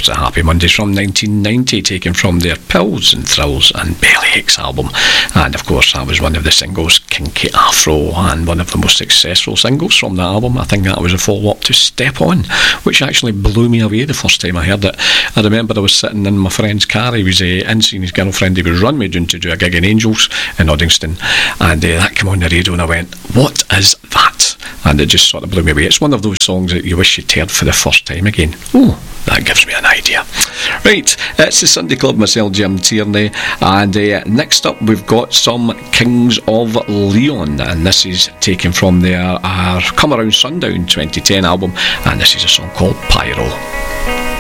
course, the Happy Mondays from 1990, taken from their Pills and Thrills and Bellyaches album. And of course, that was one of the singles, Kinky Afro, and one of the most successful singles from the album. I think that was a follow-up to Step On, which actually blew me away the first time I heard it. I remember I was sitting in my friend's car. He was in seeing his girlfriend. He was run me down to do a gig in Angels in Uddingston, and that came on the radio, and I went, what is that? And it just sort of blew me away. It's one of those songs that you wish you'd heard for the first time again. Oh, that gives me an idea. Right, it's the Sunday Club, myself, Jim Tierney, and next up we've got some Kings of Leon, and this is taken from their Come Around Sundown 2010 album, and this is a song called Pyro.